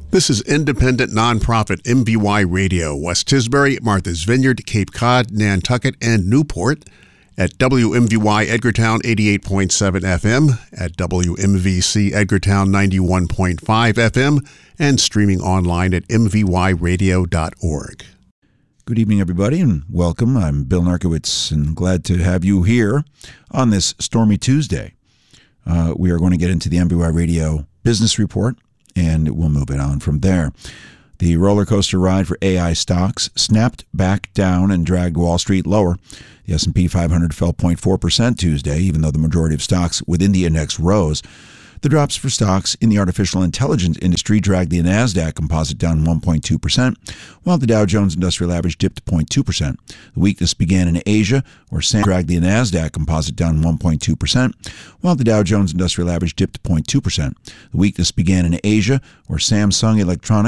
This is independent nonprofit MVY Radio, West Tisbury, Martha's Vineyard, Cape Cod, Nantucket, and Newport at WMVY Edgartown 88.7 FM, at WMVC Edgartown 91.5 FM, and streaming online at mvyradio.org. Good evening, everybody, and welcome. I'm Bill Narkowitz, and glad to have you here on this stormy Tuesday. We are going to get into the MVY Radio Business Report, and we'll move it on from there. The roller coaster ride for AI stocks snapped back down and dragged Wall Street lower. The S&P 500 fell 0.4% Tuesday, even though the majority of stocks within the index rose. The drops for stocks in the artificial intelligence industry dragged the NASDAQ composite down 1.2%, while the Dow Jones Industrial Average dipped 0.2%. The weakness began in Asia, where Samsung dragged the NASDAQ composite down 1.2%, while the Dow Jones Industrial Average dipped 0.2%. The weakness began in Asia, where Samsung Electronics